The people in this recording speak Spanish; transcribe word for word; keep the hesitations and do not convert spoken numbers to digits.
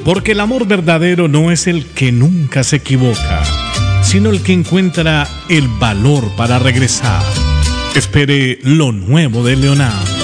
Porque el amor verdadero no es el que nunca se equivoca, sino el que encuentra el valor para regresar. Espere lo nuevo de Leonardo.